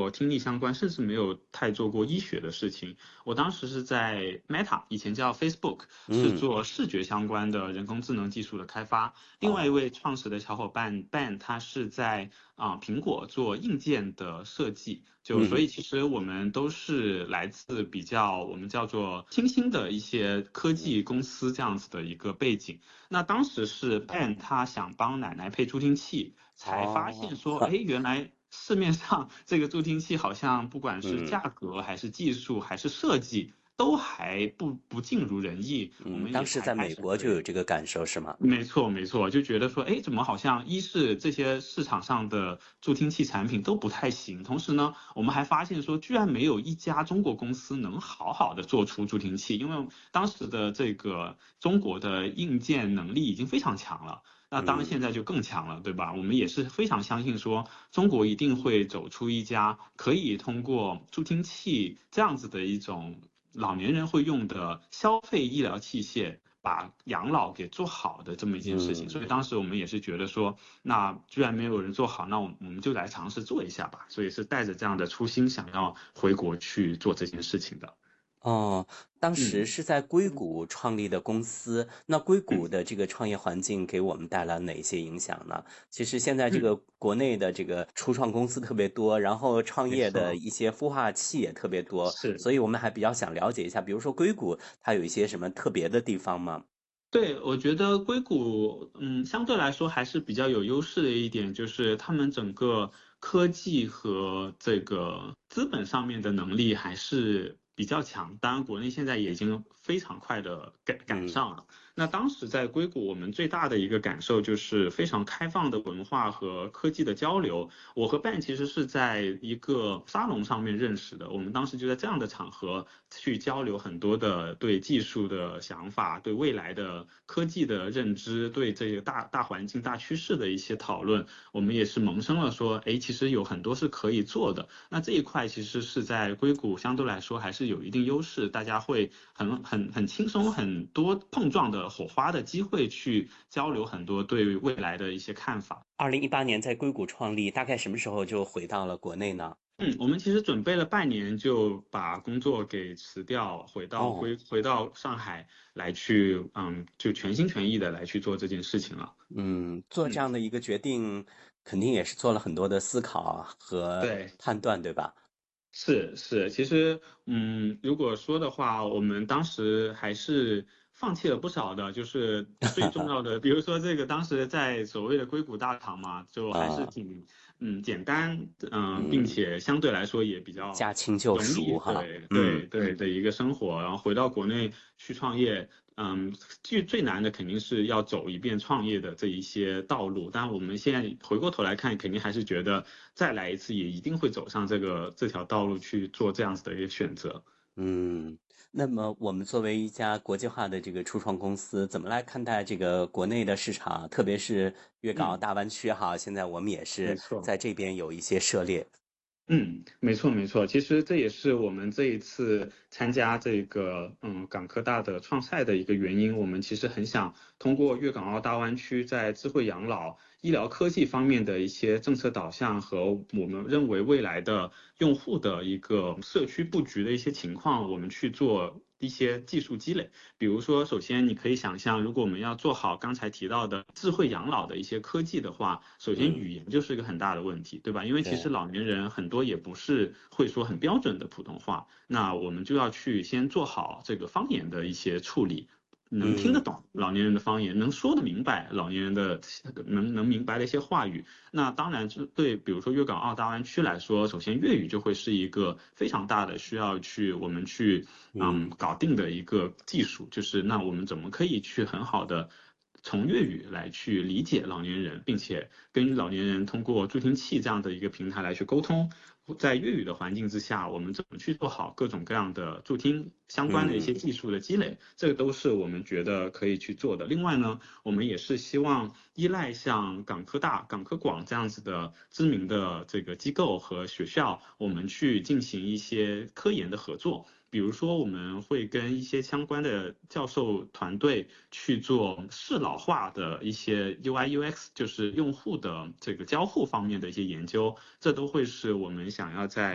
过听力相关，甚至没有太做过医学的事情。我当时是在 Meta，以前叫 Facebook，是嗯， 做视觉相关的人工智能技术的开发。另外一哦， 位创始的小伙伴 Ben，他是在苹果做硬件的设计。所嗯， 以其实我们都是来自比较我们叫做新兴的一些科技公司这样子的一个背景。那当时是 Ben 他想帮奶奶配助听器，才发现哦， 说，哎，原来市面上这个助听器好像不管是嗯价格还是技术还是设计，都还不尽如人意。我嗯， 们也当时在才开美国就有始会。 这个感受是吗？ 没错，没错，就觉得说，哎，怎么好像一是这些市场上的助听器产品都不太行，同时呢，我们还发现说，居然没有一家中国公司能好好的做出助听器，因为当时的这个中国的硬件能力已经非常强了，那当然嗯现在就更强了，对吧？我们也是非常相信说，中国一定会走出一家可以通过助听器这样子的一种老年人会用的消费医疗器械，把养老给做好的这么一件事情。所嗯。 以当时我们也是觉得说，那居然没有人做好，那我们就来尝试做一下吧。所以是带着这样的初心，想要回国去做这件事情的。 哦，当时嗯是在硅谷创立的公司，那硅谷嗯的这个创业环境给我们带来哪些影响呢？其实现在这嗯， 个国内的这个初创公司特别多，然后创业的没错， 一些孵化器也特别多， 是。 所以我们还比较想了解一下，比如说硅谷它有一些什么特别的地方吗？ 对，我觉得硅谷，相对来说还是比较有优势的一点，就是他们整个科技和这个资本上面的能力还是比较强。当然，国内现在也已经非常快的赶嗯上了。那当时在硅谷，我们最大的一个感受就是非常开放的文化和科技的交流。我和 Ben 其实是在一个沙龙上面认识的，我们当时就在这样的场合去交流很多的对技术的想法，对未来的科技的认知，对这个大环境、大趋势的一些讨论。我们也是萌生了说，哎，其实有很多是可以做的。那这一块其实是在硅谷相对来说还是有一定优势，大家会很轻松，很多碰撞的火花的机会去交流很多对未来的一些看法。 ，2018年在硅谷创立，大概什么时候就回到了国内呢？ 我们其实准备了半年，就把工作给辞掉， 哦， 回到上海来去，就全心全意的来去做这件事情了。 嗯，做这嗯， 样的一个决定，肯定也是做了很多的思考和对。 判断，对吧？ 是是，其实如果说的话，我们当时还是放弃了不少的，就是最重要的，比如说这个当时在所谓的硅谷大厂嘛，就还是啊， 挺简单，并嗯， 且相对来说也比较驾轻就容易， 熟哈， 对嗯对对的一个生活，然后回到国内去创业。最难的肯定是要走一遍创业的这一些道路，但我们现在回过头来看，肯定还是觉得再来一次也一定会走上这条道路去做这样子的一个选择。 嗯。那么我们作为一家国际化的这个初创公司，怎么来看待这个国内的市场，特别是粤港澳嗯， 大湾区哈？现在我们也是没错。 在这边有一些涉猎。 没错没错，其实这也是我们这一次参加这个港科大的创赛的一个原因。我们其实很想通过粤港澳大湾区在智慧养老、医疗科技方面的一些政策导向和我们认为未来的用户的一个社区布局的一些情况，我们去做一些技术积累。比如说，首先你可以想象，如果我们要做好刚才提到的智慧养老的一些科技的话，首先嗯， 语言就是一个很大的问题，对吧？因为其实对， 老年人很多也不是会说很标准的普通话，那我们就要去先做好这个方言的一些处理。能听得嗯懂老年人的方言，能说得明白老年人的能明白的一些话语，那当然，就对，比如说粤港澳大湾区来说，首先粤语就会是一个非常大的需要我们去嗯搞定的一个技术，就是那我们怎么可以去很好的从粤语来去理解老年人，并且跟老年人通过助听器这样的一个平台来去沟通，在粤语的环境之下，我们怎么去做好各种各样的助听相关的一些嗯技术的积累，这个都是我们觉得可以去做的。另外呢，我们也是希望依赖像港科大、港科广这样子的知名的这个机构和学校，我们去进行一些科研的合作。比如说，我们会跟一些相关的教授团队去做适老化的一些 UI/UX，就是用户的这个交互方面的一些研究，这都会是我们想要在